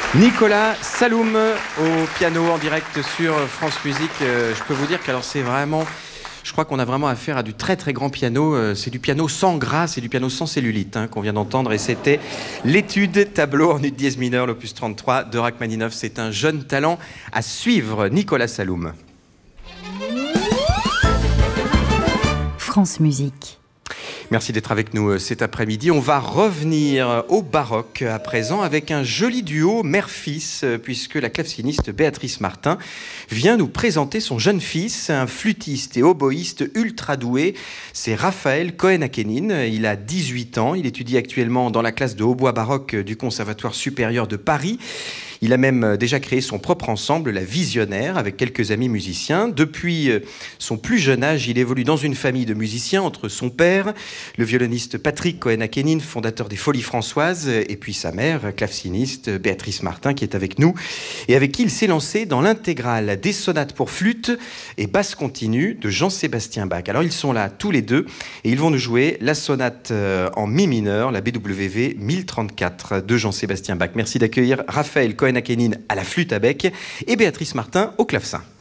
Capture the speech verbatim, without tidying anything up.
Nicolas Saloum au piano en direct sur France Musique. Euh, je peux vous dire que alors c'est vraiment, je crois qu'on a vraiment affaire à du très très grand piano. Euh, c'est du piano sans gras, c'est du piano sans cellulite hein, qu'on vient d'entendre. Et c'était l'étude tableau en ut dièse mineur, l'opus trente-trois de Rachmaninov. C'est un jeune talent à suivre, Nicolas Saloum. France Musique. Merci d'être avec nous cet après-midi. On va revenir au baroque à présent avec un joli duo mère-fils, puisque la claveciniste Béatrice Martin vient nous présenter son jeune fils, un flûtiste et oboïste ultra doué. C'est Raphaël Cohen-Akénine. Il a dix-huit ans. Il étudie actuellement dans la classe de hautbois baroque du Conservatoire supérieur de Paris. Il a même déjà créé son propre ensemble, la Visionnaire, avec quelques amis musiciens. Depuis son plus jeune âge, il évolue dans une famille de musiciens entre son père, le violoniste Patrick Cohen-Akénine, fondateur des Folies Françoises, et puis sa mère, claveciniste Béatrice Martin, qui est avec nous, et avec qui il s'est lancé dans l'intégrale des sonates pour flûte et basse continue de Jean-Sébastien Bach. Alors ils sont là tous les deux, et ils vont nous jouer la sonate en mi mineur, la B W V mille trente-quatre de Jean-Sébastien Bach. Merci d'accueillir Raphaël Cohen-Akénine à la flûte à bec et Béatrice Martin au clavecin.